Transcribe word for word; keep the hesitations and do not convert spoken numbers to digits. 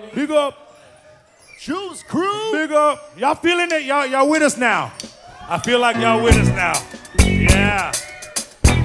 Big up. Juice Crew. Big up. Y'all feeling it? Y'all, y'all with us now? I feel like y'all with us now. Yeah.